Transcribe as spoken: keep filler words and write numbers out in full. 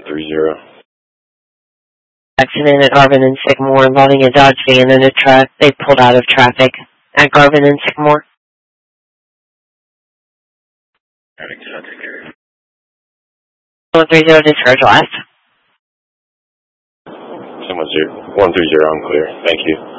three zero. Accident at Garvin and Sycamore involving a Dodge van and a truck. They pulled out of traffic at Garvin and Sycamore. Traffic did not take care of it. one three zero, discharge last. one three zero, I'm clear. Thank you.